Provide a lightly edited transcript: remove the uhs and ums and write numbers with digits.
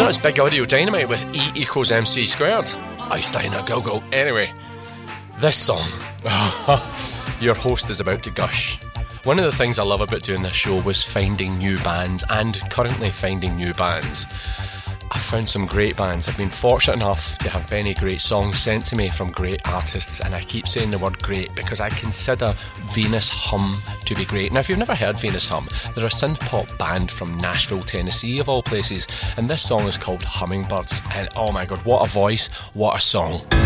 That's Big Audio Dynamite with E equals MC squared. Einstein a go-go. Anyway, this song. Your host is about to gush. One of the things I love about doing this show was finding new bands, and currently finding new bands. I've found some great bands. I've been fortunate enough to have many great songs sent to me from great artists, and I keep saying the word great because I consider Venus Hum to be great. Now, if you've never heard Venus Hum, they're a synth-pop band from Nashville, Tennessee, of all places, and this song is called Hummingbirds, and oh my god, what a voice, what a song.